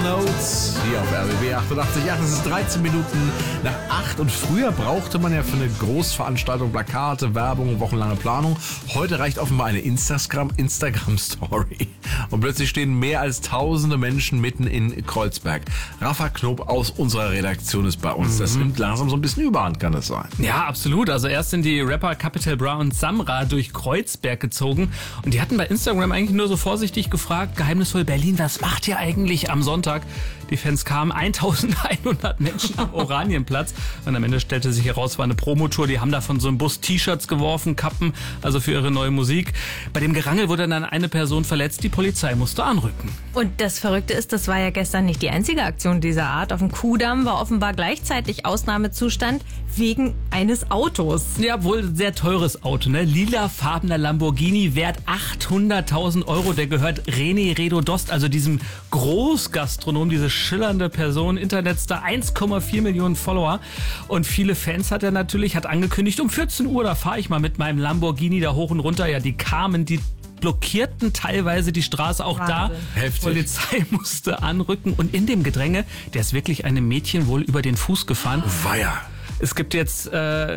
Notes hier auf RBB 88. Es ist 13 Minuten nach 8 und früher brauchte man ja für eine Großveranstaltung Plakate, Werbung, wochenlange Planung. Heute reicht offenbar eine Instagram-Story. Und plötzlich stehen mehr als tausende Menschen mitten in Kreuzberg. Rafa Knob aus unserer Redaktion ist bei uns. Das nimmt langsam so ein bisschen Überhand, kann das sein? Ja, absolut. Also erst sind die Rapper Capital Bra und Samra durch Kreuzberg gezogen und die hatten bei Instagram eigentlich nur so vorsichtig gefragt, geheimnisvoll Berlin, was macht ihr eigentlich am Sonntag? Die Fans kamen, 1100 Menschen am Oranienplatz und am Ende stellte sich heraus, war eine Promotour. Die haben da von so einem Bus T-Shirts geworfen, Kappen, also für ihre neue Musik. Bei dem Gerangel wurde dann eine Person verletzt, die Polizei musste anrücken. Und das Verrückte ist, das war ja gestern nicht die einzige Aktion dieser Art. Auf dem Kuhdamm war offenbar gleichzeitig Ausnahmezustand wegen eines Autos. Ja, wohl sehr teures Auto, ne? Lilafarbener Lamborghini, wert 800.000 €. Der gehört René Redo-Dost, also diesem Großgastronom, diese schillernde Person, Internetstar, 1,4 Millionen Follower. Und viele Fans hat er natürlich, hat angekündigt, um 14 Uhr, da fahre ich mal mit meinem Lamborghini da hoch und runter. Ja, die kamen, die blockierten teilweise die Straße auch Wahnsinn. da. Heftig. Polizei musste anrücken und in dem Gedränge, der ist wirklich einem Mädchen wohl über den Fuß gefahren. Weia. Es gibt jetzt,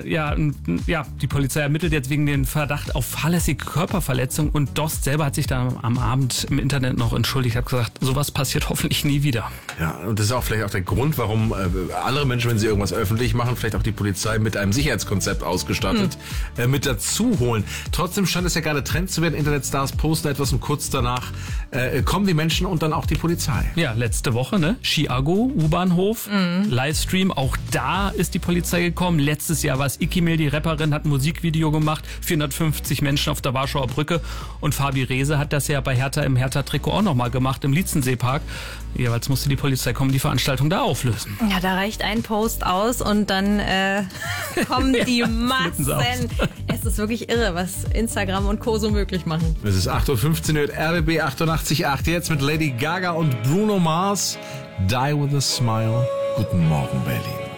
die Polizei ermittelt jetzt wegen den Verdacht auf fahrlässige Körperverletzung und Dost selber hat sich dann am Abend im Internet noch entschuldigt, hat gesagt, sowas passiert hoffentlich nie wieder. Ja, und das ist auch vielleicht auch der Grund, warum andere Menschen, wenn sie irgendwas öffentlich machen, vielleicht auch die Polizei mit einem Sicherheitskonzept ausgestattet mit dazu holen. Trotzdem scheint es ja gerade Trend zu werden. Internetstars posten etwas und kurz danach kommen die Menschen und dann auch die Polizei. Ja, letzte Woche, ne? Chiago, U-Bahnhof, Livestream, auch da ist die Polizei gekommen. Letztes Jahr war es Ikimil, die Rapperin, hat ein Musikvideo gemacht, 450 Menschen auf der Warschauer Brücke und Fabi Rehse hat das ja bei Hertha im Hertha-Trikot auch nochmal gemacht, im Lietzenseepark. Jeweils musste die Polizei kommen, die Veranstaltung da auflösen. Ja, da reicht ein Post aus und dann kommen die Massen. Es ist wirklich irre, was Instagram und Co. so möglich machen. Es ist 8.15 Uhr, RBB 88.8 jetzt mit Lady Gaga und Bruno Mars. Die with a Smile. Guten Morgen, Berlin.